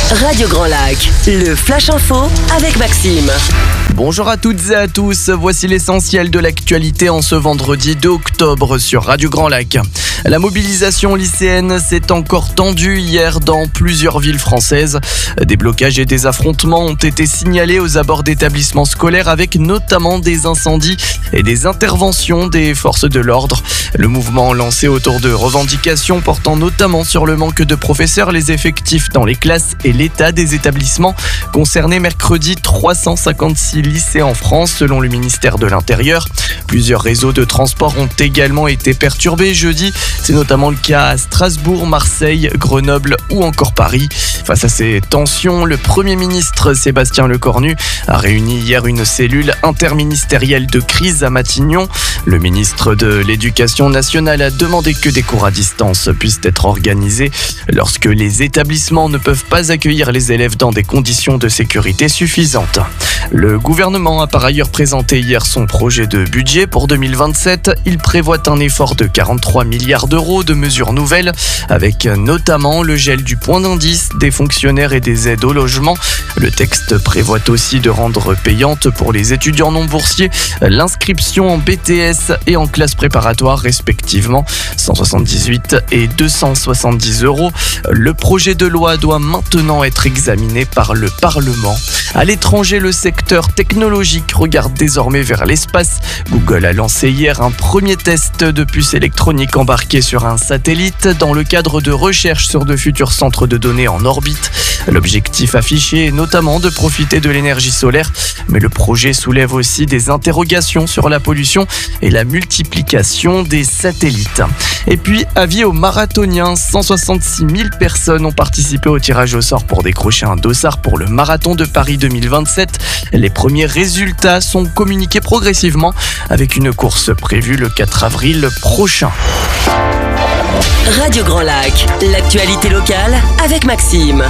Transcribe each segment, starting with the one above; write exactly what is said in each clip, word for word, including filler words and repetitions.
Radio Grand Lac, le Flash Info avec Maxime. Bonjour à toutes et à tous, voici l'essentiel de l'actualité en ce vendredi deux octobre sur Radio Grand Lac. La mobilisation lycéenne s'est encore tendue hier dans plusieurs villes françaises. Des blocages et des affrontements ont été signalés aux abords d'établissements scolaires avec notamment des incendies et des interventions des forces de l'ordre. Le mouvement lancé autour de revendications portant notamment sur le manque de professeurs, les effectifs dans les classes et l'état des établissements concernait mercredi trois cent cinquante-six lycées en France selon le ministère de l'Intérieur. Plusieurs réseaux de transport ont également été perturbés jeudi. C'est notamment le cas à Strasbourg, Marseille, Grenoble ou encore Paris. Face à ces tensions, le Premier ministre Sébastien Lecornu a réuni hier une cellule interministérielle de crise à Matignon. Le ministre de l'Éducation nationale a demandé que des cours à distance puissent être organisés lorsque les établissements ne peuvent pas accueillir les élèves dans des conditions de sécurité suffisantes. Le gouvernement a par ailleurs présenté hier son projet de budget pour deux mille vingt-sept. Il prévoit un effort de quarante-trois milliards d'euros de mesures nouvelles, avec notamment le gel du point d'indice, des fonctionnaires et des aides au logement. Le texte prévoit aussi de rendre payante pour les étudiants non boursiers l'inscription en B T S et en classe préparatoire respectivement cent soixante-dix-huit et deux cent soixante-dix euros. Le projet de loi doit maintenant être examiné par le Parlement. À l'étranger, le secteur technologique regarde désormais vers l'espace. Google a lancé hier un premier test de puce électronique embarquée sur un satellite dans le cadre de recherches sur de futurs centres de données en orbite. L'objectif affiché est notamment de profiter de l'énergie solaire, mais le projet soulève aussi des interrogations sur la pollution et la multiplication des satellites. Et puis, avis aux marathoniens, cent soixante-six mille personnes ont participé au tirage au sort pour décrocher un dossard pour le marathon de Paris deux mille vingt-sept. Les premiers résultats sont communiqués progressivement avec une course prévue le quatre avril prochain. Radio Grand Lac, l'actualité locale avec Maxime.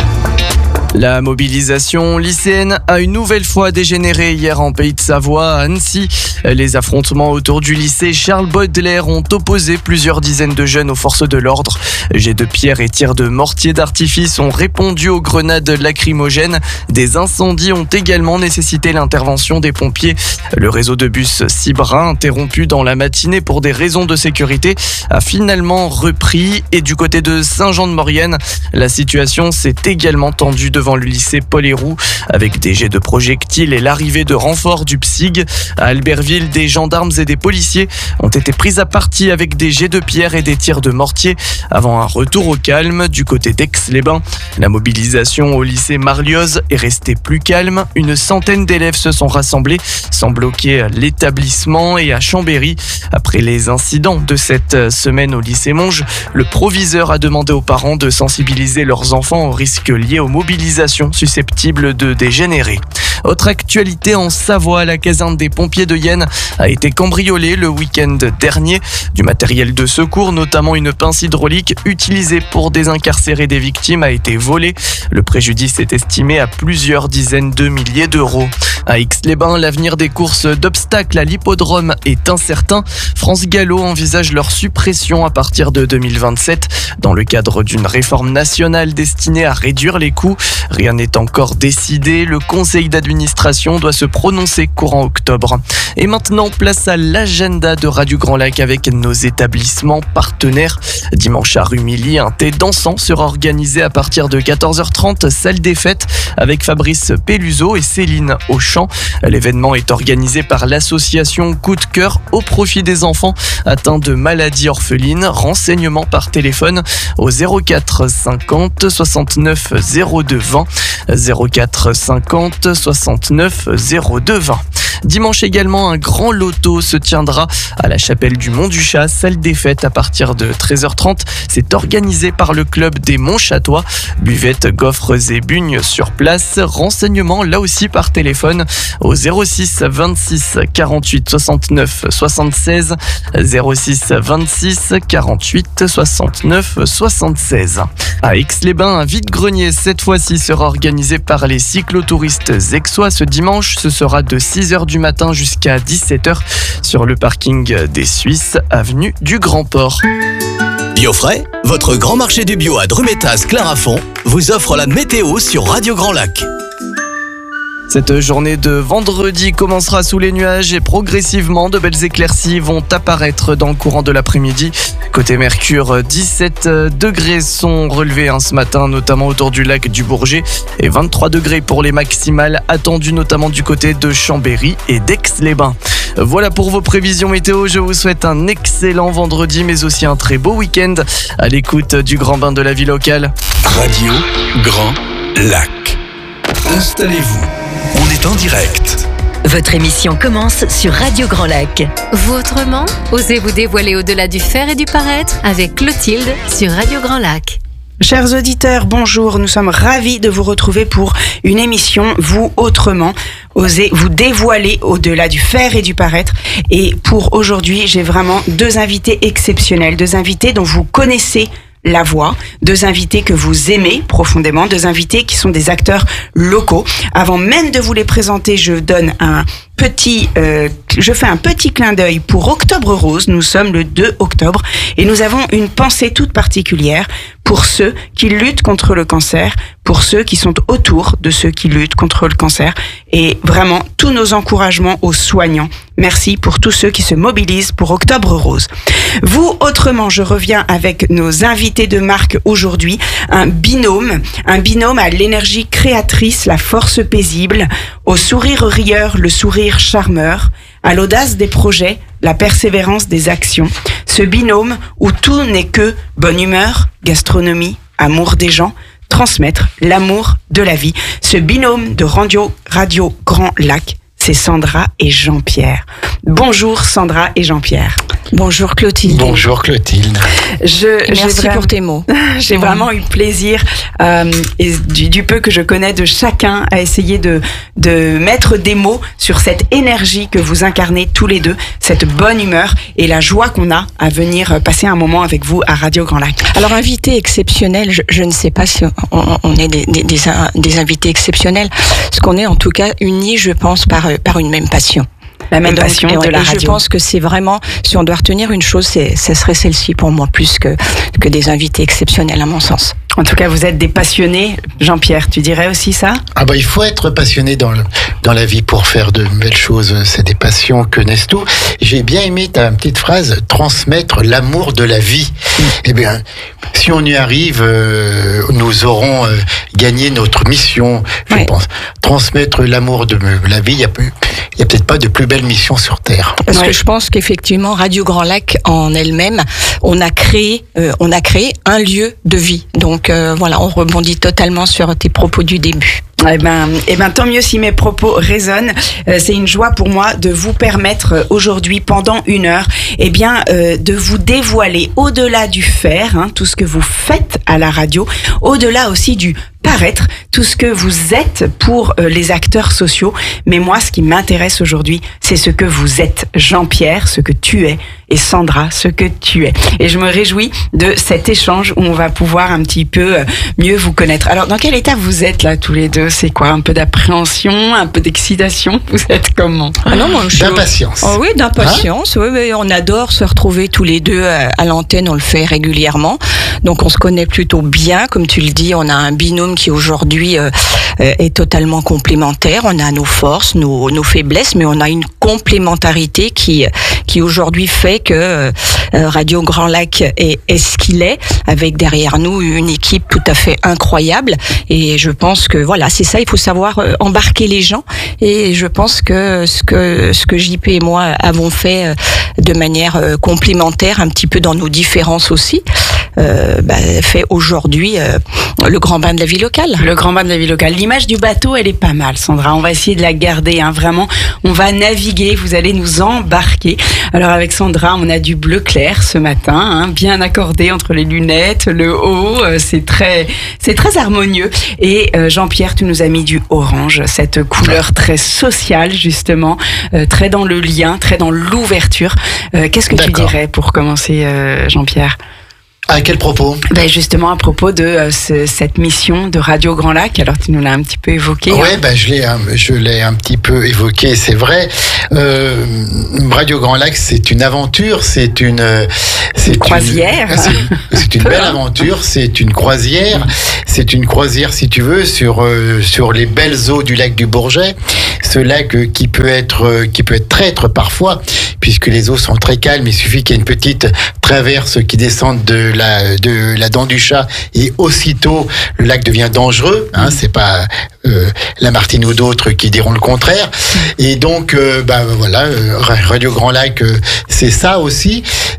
La mobilisation lycéenne a une nouvelle fois dégénéré hier en Pays de Savoie, à Annecy. Les affrontements autour du lycée Charles Baudelaire ont opposé plusieurs dizaines de jeunes aux forces de l'ordre. Jets de pierre et tirs de mortier d'artifice ont répondu aux grenades lacrymogènes. Des incendies ont également nécessité l'intervention des pompiers. Le réseau de bus Cibra, interrompu dans la matinée pour des raisons de sécurité, a finalement repris. Et du côté de Saint-Jean-de-Maurienne, la situation s'est également tendue devant devant le lycée Paul Héroux avec des jets de projectiles et l'arrivée de renforts du P S I G. À Albertville, des gendarmes et des policiers ont été pris à partie avec des jets de pierre et des tirs de mortier avant un retour au calme du côté d'Aix-les-Bains. La mobilisation au lycée Marlioz est restée plus calme. Une centaine d'élèves se sont rassemblés sans bloquer l'établissement. Et à Chambéry, après les incidents de cette semaine au lycée Monge, le proviseur a demandé aux parents de sensibiliser leurs enfants aux risques liés aux mobilisations susceptibles de dégénérer. Autre actualité en Savoie, la caserne des pompiers de Yenne a été cambriolée le week-end dernier. Du matériel de secours, notamment une pince hydraulique utilisée pour désincarcérer des victimes, a été volé. Le préjudice est estimé à plusieurs dizaines de milliers d'euros. À Aix-les-Bains, l'avenir des courses d'obstacles à l'hippodrome est incertain. France Gallo envisage leur suppression à partir de deux mille vingt-sept dans le cadre d'une réforme nationale destinée à réduire les coûts. Rien n'est encore décidé. Le conseil d'administration doit se prononcer courant octobre. Et maintenant, place à l'agenda de Radio Grand Lac avec nos établissements partenaires. Dimanche à Rumilly, un thé dansant sera organisé à partir de quatorze heures trente, salle des fêtes, avec Fabrice Peluso et Céline Auchan. L'événement est organisé par l'association Coup de cœur au profit des enfants atteints de maladies orphelines. Renseignements par téléphone au zéro quatre cinquante soixante-neuf zéro deux vingt, zéro quatre cinquante soixante-neuf zéro deux vingt. Dimanche également, un grand loto se tiendra à la chapelle du Mont-du-Chat, salle des fêtes à partir de treize heures trente. C'est organisé par le club des Montchatois. Buvette, gaufres et bugnes sur place. Renseignements là aussi par téléphone au zéro six vingt-six quarante-huit soixante-neuf soixante-seize, zéro six vingt-six quarante-huit soixante-neuf soixante-seize. À Aix-les-Bains, un vide-grenier cette fois-ci sera organisé par les cyclotouristes aixois ce dimanche. Ce sera de six heures du matin jusqu'à dix-sept heures sur le parking des Suisses, avenue du Grand Port. Biofrais, votre grand marché du bio à Drumettaz-Clarafond, vous offre la météo sur Radio Grand Lac. Cette journée de vendredi commencera sous les nuages et progressivement de belles éclaircies vont apparaître dans le courant de l'après-midi. Côté Mercure, dix-sept degrés sont relevés hein, ce matin, notamment autour du lac du Bourget, et vingt-trois degrés pour les maximales attendues notamment du côté de Chambéry et d'Aix-les-Bains. Voilà pour vos prévisions météo. Je vous souhaite un excellent vendredi, mais aussi un très beau week-end à l'écoute du Grand Bain de la vie locale. Radio Grand Lac. Installez-vous. On est en direct. Votre émission commence sur Radio Grand Lac. Vous autrement, osez vous dévoiler au-delà du faire et du paraître avec Clotilde sur Radio Grand Lac. Chers auditeurs, bonjour, nous sommes ravis de vous retrouver pour une émission Vous autrement. Osez vous dévoiler au-delà du faire et du paraître. Et pour aujourd'hui, j'ai vraiment deux invités exceptionnels, deux invités dont vous connaissez la voix, deux invités que vous aimez profondément, deux invités qui sont des acteurs locaux. Avant même de vous les présenter, je donne un petit, euh, je fais un petit clin d'œil pour Octobre Rose. Nous sommes le deux octobre et nous avons une pensée toute particulière pour ceux qui luttent contre le cancer, pour ceux qui sont autour de ceux qui luttent contre le cancer, et vraiment tous nos encouragements aux soignants. Merci pour tous ceux qui se mobilisent pour Octobre Rose. Vous, autrement, je reviens avec nos invités de marque aujourd'hui, un binôme, un binôme à l'énergie créatrice, la force paisible, au sourire rieur, le sourire charmeur, à l'audace des projets, la persévérance des actions. Ce binôme où tout n'est que bonne humeur, gastronomie, amour des gens, transmettre l'amour de la vie. Ce binôme de Radio, Radio Grand Lac, c'est Sandra et Jean-Pierre. Bonjour Sandra et Jean-Pierre. Bonjour Clotilde. Bonjour Clotilde. Je, Merci vraiment, pour tes mots. J'ai vraiment eu plaisir, euh, et du, du peu que je connais de chacun, à essayer de, de mettre des mots sur cette énergie que vous incarnez tous les deux, cette bonne humeur et la joie qu'on a à venir passer un moment avec vous à Radio Grand Lac. Alors, invité exceptionnel, je, je ne sais pas si on, on est des, des, des, des invités exceptionnels, parce qu'on est en tout cas unis, je pense, par, par une même passion. La même donc, passion et, de la et radio. Je pense que c'est vraiment, si on doit retenir une chose, c'est, ce serait celle-ci pour moi, plus que, que des invités exceptionnels à mon sens. En tout cas, vous êtes des passionnés. Jean-Pierre, tu dirais aussi ça ? Ah bah, il faut être passionné dans, le, dans la vie pour faire de belles choses. C'est des passions que naissent tout. J'ai bien aimé ta petite phrase, transmettre l'amour de la vie. Mmh. Eh bien, si on y arrive, euh, nous aurons euh, gagné notre mission, je ouais. pense. Transmettre l'amour de la vie, il y a peu... Il n'y a peut-être pas de plus belle mission sur Terre. Parce ouais. que je pense qu'effectivement, Radio Grand Lac en elle-même, on a créé, euh, on a créé un lieu de vie. Donc euh, voilà, on rebondit totalement sur tes propos du début. Eh ben, eh ben, tant mieux si mes propos résonnent. Euh, c'est une joie pour moi de vous permettre euh, aujourd'hui, pendant une heure, eh bien, euh, de vous dévoiler au-delà du faire, hein, tout ce que vous faites à la radio, au-delà aussi du paraître, tout ce que vous êtes pour euh, les acteurs sociaux. Mais moi, ce qui m'intéresse aujourd'hui, c'est ce que vous êtes, Jean-Pierre, ce que tu es, et Sandra, ce que tu es. Et je me réjouis de cet échange où on va pouvoir un petit peu euh, mieux vous connaître. Alors, dans quel état vous êtes là, tous les deux ? C'est quoi ? Un peu d'appréhension, un peu d'excitation ? Vous êtes comment ? Ah non, moi, je... D'impatience. Oh oui, d'impatience. Hein ? Oui, oui, on adore se retrouver tous les deux à, à l'antenne, on le fait régulièrement. Donc on se connaît plutôt bien, comme tu le dis, on a un binôme qui aujourd'hui euh, est totalement complémentaire. On a nos forces, nos, nos faiblesses, mais on a une complémentarité qui, qui aujourd'hui fait que euh, Radio Grand Lac est, est ce qu'il est, avec derrière nous une équipe tout à fait incroyable. Et je pense que voilà, c'est ça, il faut savoir euh, embarquer les gens. Et je pense que ce que ce que J P et moi avons fait euh, de manière euh, complémentaire, un petit peu dans nos différences aussi, euh, bah, fait aujourd'hui euh, le grand bain de la vie locale. Le grand bain de la vie locale. L'image du bateau, elle est pas mal, Sandra. On va essayer de la garder, hein, vraiment. On va naviguer, vous allez nous embarquer. Alors avec Sandra, on a du bleu clair ce matin, hein, bien accordé entre les lunettes, le haut. Euh, c'est très, c'est très harmonieux. Et euh, Jean-Pierre, tu nous as mis du orange, cette couleur très sociale justement, euh, très dans le lien, très dans l'ouverture. Euh, qu'est-ce que D'accord. tu dirais pour commencer, euh, Jean-Pierre ? À quel propos? Ben justement à propos de euh, ce, cette mission de Radio Grand Lac. Alors tu nous l'as un petit peu évoqué. Oui, hein. ben je l'ai, je l'ai un petit peu évoqué, c'est vrai. Euh, Radio Grand Lac, c'est une aventure, c'est une, c'est une croisière. Une, c'est, c'est une belle aventure, c'est une croisière, c'est une croisière si tu veux sur euh, sur les belles eaux du lac du Bourget. Ce lac euh, qui peut être euh, qui peut être traître parfois, puisque les eaux sont très calmes. Il suffit qu'il y ait une petite traverse qui descende de la de la dent du chat et aussitôt le lac devient dangereux. Hein, c'est pas euh, la Martine ou d'autres qui diront le contraire. Et donc, euh, bah voilà, euh, Radio Grand Lac, euh, c'est ça aussi.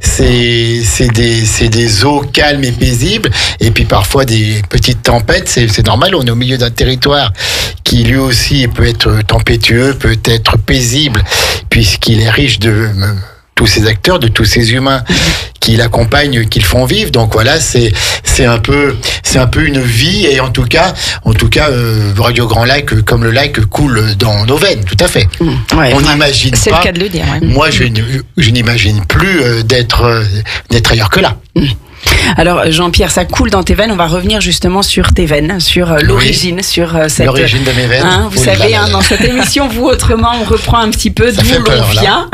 C'est c'est des c'est des eaux calmes et paisibles. Et puis parfois des petites tempêtes. C'est c'est normal. On est au milieu d'un territoire qui lui aussi peut être tempétueux, peut être paisible, puisqu'il est riche de euh, tous ces acteurs, de tous ces humains qui l'accompagnent, qui le font vivre. Donc voilà, c'est c'est un peu c'est un peu une vie, et en tout cas en tout cas euh, Radio Grand Lac, comme le lac, coule dans nos veines, tout à fait. Mmh, ouais, on n'imagine pas. C'est le cas de le dire. Ouais. Moi, je, je n'imagine plus euh, d'être euh, d'être ailleurs que là. Mmh. Alors Jean-Pierre, ça coule dans tes veines. On va revenir justement sur tes veines, sur euh, l'origine, oui. sur euh, cette l'origine de mes veines. Hein, vous oh savez, hein, dans cette émission, vous autrement, on reprend un petit peu ça d'où l'on peur, vient.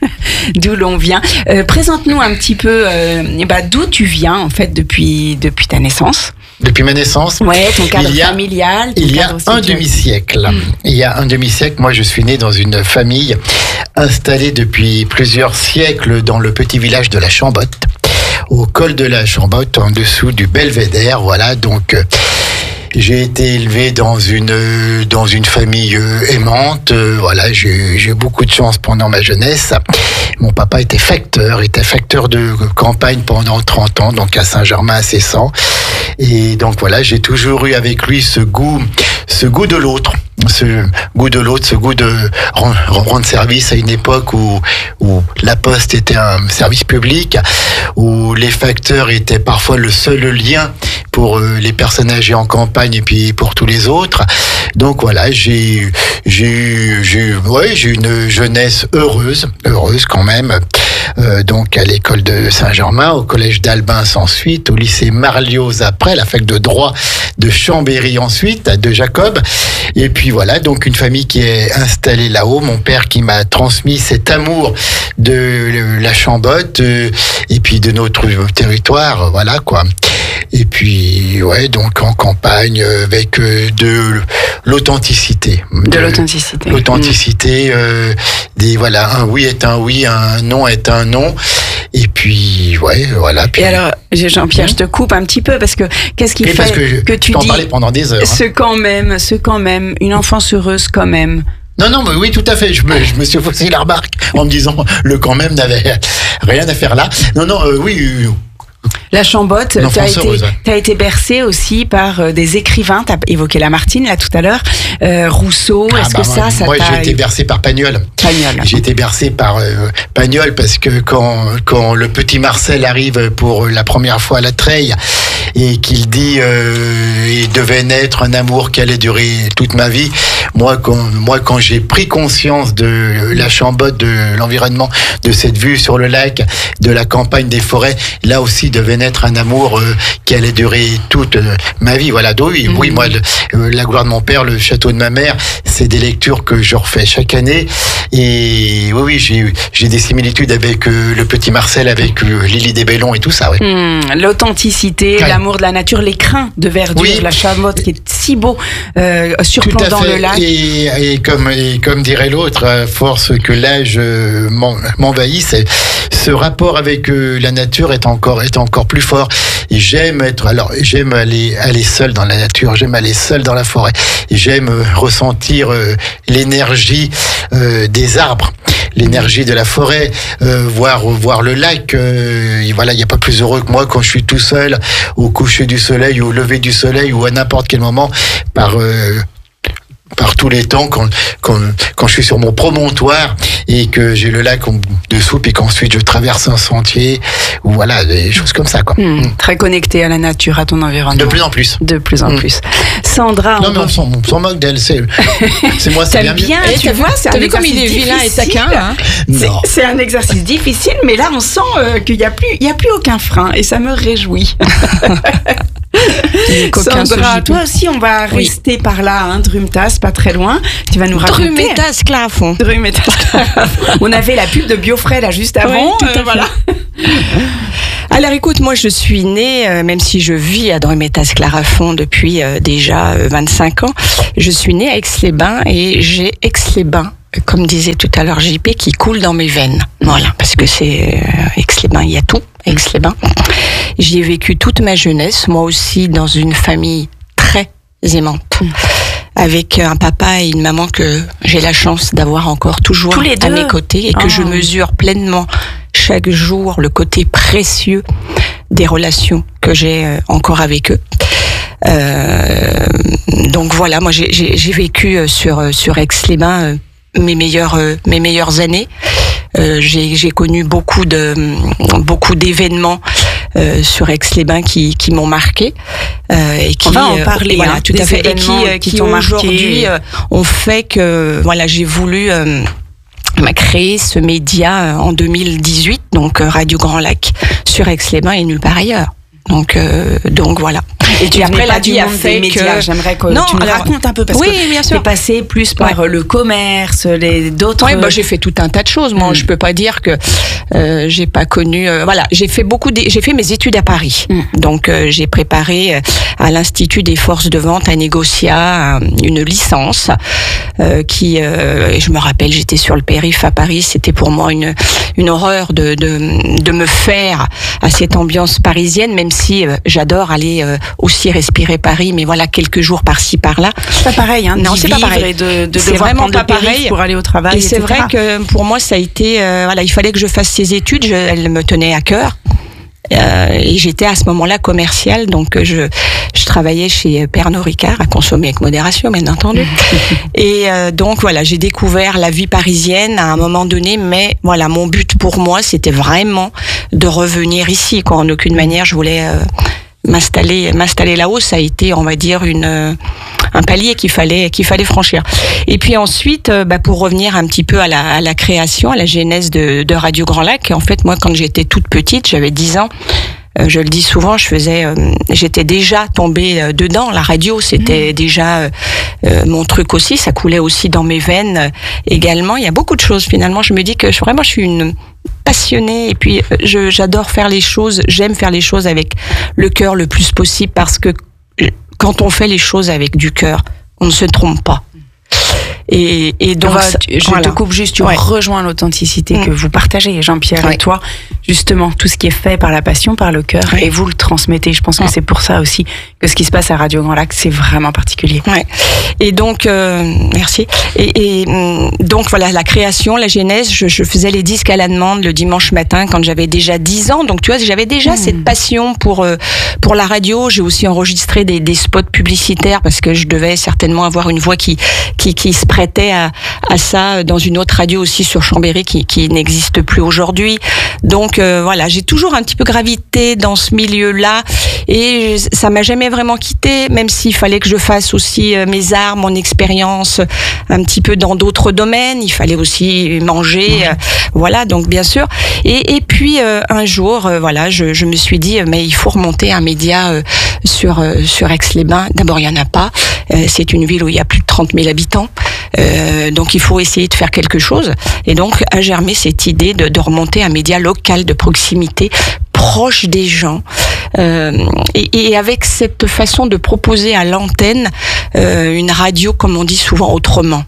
D'où l'on vient. Euh, présente-nous un petit peu euh, bah, d'où tu viens en fait depuis depuis ta naissance. Depuis ma naissance. Ouais, ton cadre il y a, familial. Il y a un demi-siècle. Mmh. Il y a un demi-siècle. Moi, je suis né dans une famille installée depuis plusieurs siècles dans le petit village de la Chambotte, au col de la Chambotte, en dessous du Belvédère. Voilà, donc euh, j'ai été élevé dans une dans une famille euh, aimante. Euh, voilà, j'ai j'ai beaucoup de chance pendant ma jeunesse. Mon papa était facteur, était facteur de campagne pendant trente ans, donc à Saint-Germain-à-Cessan. Et donc voilà, j'ai toujours eu avec lui ce goût, ce goût de l'autre, ce goût de l'autre, ce goût de rendre service à une époque où, où la poste était un service public, où les facteurs étaient parfois le seul lien pour les personnes âgées en campagne et puis pour tous les autres. Donc voilà, j'ai j'ai eu j'ai ouais, j'ai une jeunesse heureuse, heureuse quand même. Euh, donc à l'école de Saint-Germain, au collège d'Albins ensuite, au lycée Marlioz après, la fac de droit de Chambéry ensuite, à De Jacob. Et puis voilà, donc une famille qui est installée là-haut, mon père qui m'a transmis cet amour de la Chambotte euh, et puis de notre territoire, voilà quoi. Et puis ouais, donc en campagne avec euh, de l'authenticité. De, de l'authenticité. L'authenticité, mmh. euh, des voilà, un oui est un oui, un non est un non. Et puis ouais, voilà. Puis, et alors Jean-Pierre, je te coupe un petit peu parce que qu'est-ce qui fait parce que, je, que tu je dis parler pendant des heures. Ce hein. quand même, ce quand même, une enfance heureuse quand même. Non, non, mais oui, tout à fait. Je me, je me suis faussé la remarque en me disant le quand même n'avait rien à faire là. Non, non, euh, oui. Euh, La Chambotte, tu as été, ouais. été bercé aussi par euh, des écrivains. Tu as évoqué Lamartine là tout à l'heure, euh, Rousseau. Ah, Est-ce bah, que moi, ça, ça moi, t'a... j'ai été bercé par Pagnol. Pagnol. J'ai été bercé par euh, Pagnol parce que quand quand le petit Marcel arrive pour la première fois à la Treille et qu'il dit euh, il devait naître un amour qui allait durer toute ma vie. Moi, quand moi quand j'ai pris conscience de la Chambotte, de l'environnement, de cette vue sur le lac, de la campagne, des forêts, là aussi devait naître un amour euh, qui allait durer toute euh, ma vie. Voilà. Donc oui, mmh. oui moi, le, euh, la gloire de mon père, le château de ma mère, c'est des lectures que je refais chaque année. Et oui, oui, j'ai j'ai des similitudes avec euh, le petit Marcel, avec euh, Lily des Bellons et tout ça. Oui. Mmh, l'authenticité, ouais. l'amour de la nature, les crins de verdure, oui. la Chambotte qui est si beau, euh, surplombant le lac. Et, et comme et comme dirait l'autre, à force que l'âge euh, m'envahisse, ce rapport avec euh, la nature est encore est encore plus fort. Et j'aime être, alors j'aime aller aller seul dans la nature, j'aime aller seul dans la forêt, et j'aime euh, ressentir euh, l'énergie euh, des arbres, l'énergie de la forêt, euh, voir voir le lac. Euh, et voilà, il n'y a pas plus heureux que moi quand je suis tout seul au coucher du soleil ou au lever du soleil ou à n'importe quel moment par euh, par tous les temps quand, quand, quand je suis sur mon promontoire et que j'ai le lac en dessous, puis qu'ensuite je traverse un sentier, ou voilà, des choses comme ça, quoi. Mmh, mmh. Très connecté à la nature, à ton environnement. De plus en plus. De plus en mmh. plus. Sandra. Non, mais on s'en, on s'en moque d'elle, c'est, c'est moi, ça vient bien. Et tu vois, c'est T'as vu comme il est vilain et taquin, hein? c'est, c'est un exercice difficile, mais là, on sent euh, qu'il n'y a plus, il y a plus aucun frein, et ça me réjouit. Sandra, toi aussi, on va rester oui. par là, hein, Drumtas, pas très loin. Tu vas nous raconter. Drumtas Clarafond. Drumtas Clarafond. On avait la pub de Biofrais là juste avant. Oui, tout à voilà. Alors écoute, moi je suis née, euh, même si je vis à Drumtas Clarafond depuis euh, déjà euh, vingt-cinq ans, je suis née à Aix-les-Bains et j'ai Aix-les-Bains, comme disait tout à l'heure J P, qui coule dans mes veines. Voilà, parce que c'est euh, Aix-les-Bains, il y a tout, Aix-les-Bains. J'y ai vécu toute ma jeunesse, moi aussi dans une famille très aimante, mmh. avec un papa et une maman que j'ai la chance d'avoir encore toujours à mes côtés et que oh. je mesure pleinement chaque jour le côté précieux des relations que j'ai encore avec eux. Euh, donc voilà, moi j'ai, j'ai, j'ai vécu sur, sur Aix-les-Bains mes meilleures, mes meilleures années. Euh, j'ai, j'ai connu beaucoup de, beaucoup d'événements euh, sur Aix-les-Bains qui, qui m'ont marqué euh, et qui, on va en parler, euh, voilà, hein, tout à fait, et qui, qui, qui aujourd'hui euh, ont fait que, voilà, j'ai voulu euh, m'a créé ce média en deux mille dix-huit, donc Radio Grand Lac sur Aix-les-Bains et nulle part ailleurs. Donc, euh, donc voilà. Et tu après la vie a fait que j'aimerais que non, tu me alors, racontes un peu parce oui, que bien sûr. t'es passé plus par ouais. le commerce, les d'autres. Oui, bah, j'ai fait tout un tas de choses. Moi, mm. je peux pas dire que euh, j'ai pas connu. Euh, voilà, j'ai fait beaucoup. De, j'ai fait mes études à Paris. Mm. Donc, euh, j'ai préparé à l'Institut des forces de vente à Négocia une licence euh, qui. Euh, je me rappelle, j'étais sur le périph' à Paris. C'était pour moi une une horreur de de de me faire à cette ambiance parisienne, même si euh, j'adore aller euh, aussi respirer Paris, mais voilà, quelques jours par-ci, par-là. C'est pas pareil, hein. Non, c'est pas pareil. Et de, de c'est vraiment pas pareil pour aller au travail. Et c'est et cetera. vrai que pour moi, ça a été, euh, voilà, il fallait que je fasse ces études. Je, elles me tenaient à cœur. Euh, et j'étais à ce moment-là commerciale, donc je, je travaillais chez Pernod Ricard, à consommer avec modération, bien entendu. Et euh, donc voilà, j'ai découvert la vie parisienne à un moment donné, mais voilà, mon but pour moi, c'était vraiment de revenir ici, quoi. En aucune manière, je voulais euh, m'installer, m'installer là-haut. Ça a été, on va dire, une euh, un palier qu'il fallait qu'il fallait franchir. Et puis ensuite, euh, bah, pour revenir un petit peu à la, à la création, à la genèse de, de Radio Grand Lac. En fait, moi, quand j'étais toute petite, j'avais dix ans. Euh, je le dis souvent, je faisais, euh, j'étais déjà tombée euh, dedans. La radio, c'était mmh. déjà euh, euh, mon truc aussi. Ça coulait aussi dans mes veines euh, également. Il y a beaucoup de choses. Finalement, je me dis que je, vraiment, je suis une passionnée et puis euh, je, j'adore faire les choses. J'aime faire les choses avec le cœur le plus possible parce que quand on fait les choses avec du cœur, on ne se trompe pas. Et, et donc, va, tu, je voilà. te coupe juste, tu ouais. rejoins l'authenticité mmh. que vous partagez, Jean-Pierre ouais. et toi, justement, tout ce qui est fait par la passion, par le cœur, ouais. et vous le transmettez. Je pense que ouais. c'est pour ça aussi que ce qui se passe à Radio Grand Lac, c'est vraiment particulier. Ouais. Et donc, euh, merci. Et, et donc, voilà, la création, la genèse, je, je faisais les disques à la demande le dimanche matin quand j'avais déjà dix ans. Donc, tu vois, j'avais déjà mmh. cette passion pour, euh, pour la radio. J'ai aussi enregistré des, des spots publicitaires parce que je devais certainement avoir une voix qui, qui, qui se prêtait à, à ça dans une autre radio aussi sur Chambéry qui, qui n'existe plus aujourd'hui. Donc euh, voilà, j'ai toujours un petit peu gravité dans ce milieu-là et ça m'a jamais vraiment quitté, même s'il fallait que je fasse aussi euh, mes armes, mon expérience un petit peu dans d'autres domaines. Il fallait aussi manger, euh, voilà. Donc bien sûr. Et, et puis euh, un jour, euh, voilà, je, je me suis dit, mais il faut remonter un média euh, sur euh, sur Aix-les-Bains. D'abord, il y en a pas. Euh, c'est une ville où il y a plus de trente mille habitants. Euh, donc il faut essayer de faire quelque chose. Et donc a germé cette idée de, de remonter un média local de proximité, proche des gens, euh, et, et avec cette façon de proposer à l'antenne euh, une radio, comme on dit souvent, autrement.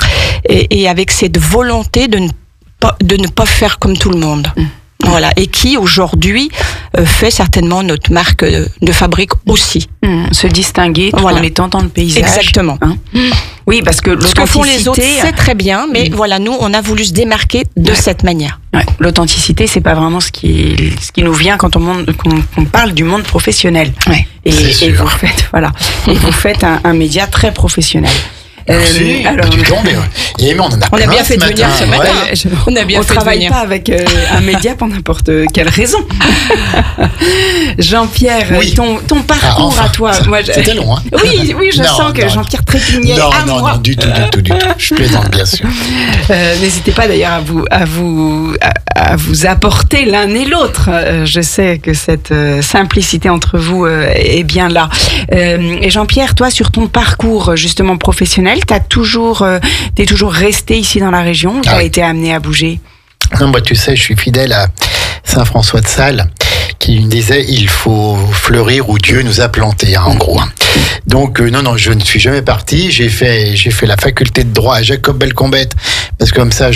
Et, et avec cette volonté de ne pas, de ne pas faire comme tout le monde. Voilà, et qui aujourd'hui euh, fait certainement notre marque de, de fabrique aussi. Mmh, se distinguer tout voilà. en étant dans le paysage. Exactement. Hein oui, parce que ce que font les autres, c'est très bien, mais mmh. voilà, nous, on a voulu se démarquer de ouais. cette manière. Ouais. L'authenticité, c'est pas vraiment ce qui, ce qui nous vient quand on, monde, qu'on, qu'on parle du monde professionnel. Ouais. Et, et vous faites, voilà, et vous faites un, un média très professionnel. Euh, si, alors, bah, tu tombes, et on, en a, on a bien fait de venir ce matin. Ouais. Je, on a bien on fait travaille de venir. pas avec euh, un média pour n'importe quelle raison. Jean-Pierre, oui. ton, ton parcours ah, enfin, à toi. Moi, je... C'était long, hein. Oui, oui, je non, sens que non, Jean-Pierre trépignait non, à non, moi. Non, du tout, du tout, du tout. Je plaisante, bien sûr. Euh, n'hésitez pas d'ailleurs à vous, à vous, à, à vous apporter l'un et l'autre. Euh, je sais que cette euh, simplicité entre vous euh, est bien là. Euh, et Jean-Pierre, toi, sur ton parcours justement professionnel, t'as toujours, euh, t'es toujours resté ici dans la région ou t'as ah oui. été amené à bouger? Non, bah, tu sais, je suis fidèle à Saint-François-de-Sales, qui me disait il faut fleurir où Dieu nous a plantés, hein, en gros. Donc euh, non, non, je ne suis jamais parti. J'ai fait, j'ai fait la faculté de droit à Jacob Belcombette, parce que comme ça,